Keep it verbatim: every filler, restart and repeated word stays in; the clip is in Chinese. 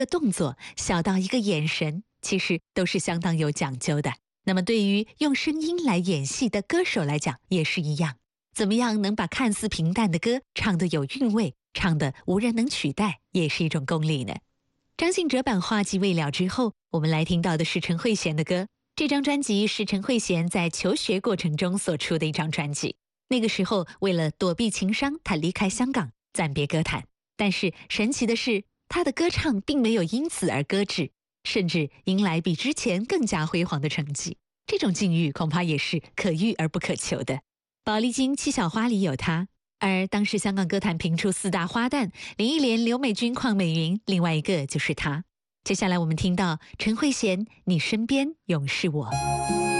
个动作，小到一个眼神，其实都是相当有讲究的。那么对于用声音来演戏的歌手来讲，也是一样。怎么样能把看似平淡的歌唱得有韵味，唱得无人能取代，也是一种功力呢。张信哲版《画技未了》之后，我们来听到的是陈慧娴的歌。这张专辑是陈慧娴在求学过程中所出的一张专辑。那个时候，为了躲避情伤，她离开香港，暂别歌坛。但是神奇的是，她的歌唱并没有因此而搁置，甚至迎来比之前更加辉煌的成绩。这种境遇恐怕也是可遇而不可求的。宝丽金七小花里有她，而当时香港歌坛评出四大花旦，林忆莲、刘美君、邝美云，另外一个就是她。接下来我们听到陈慧娴《你身边永是我》。